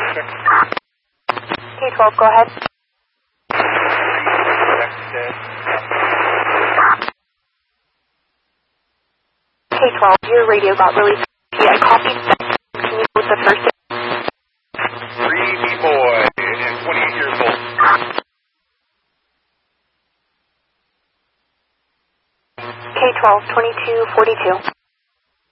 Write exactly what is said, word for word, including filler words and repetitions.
K twelve, go ahead. K twelve, your radio got really patchy. I copied that. Can you go with the first? Greasy boy, and twenty-eight years old. K twelve, twenty-two forty-two.